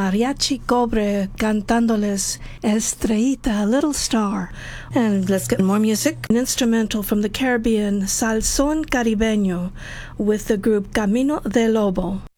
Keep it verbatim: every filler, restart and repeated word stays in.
Mariachi Cobre cantándoles Estrellita, Little Star. And let's get more music. An instrumental from the Caribbean, Salsón Caribeño, with the group Camino de Lobo.